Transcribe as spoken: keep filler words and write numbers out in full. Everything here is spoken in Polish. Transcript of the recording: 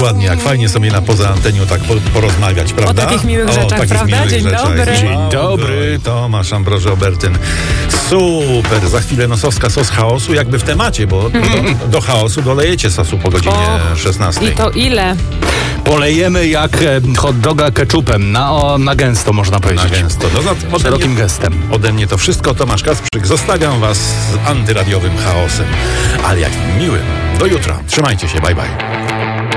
Dokładnie, jak fajnie sobie na poza antenią tak po, porozmawiać, prawda? O takich miłych o, rzeczach, takich prawda? miłych Dzień rzeczach. dobry. Dzień dobry. Tomasz Ambroży Obertyn. Super, za chwilę nosowska sos chaosu, jakby w temacie, bo Mhm. do, do chaosu dolejecie sosu po godzinie O, szesnastej. I to ile? Polejemy jak e, hot doga ketchupem. Na, o, na gęsto, można Na powiedzieć. gęsto. No, ode, mnie, Szerokim gestem. ode mnie to wszystko. Tomasz Kacprzyk. Zostawiam was z antyradiowym chaosem, ale jakim miłym. Do jutra. Trzymajcie się. Bye, bye.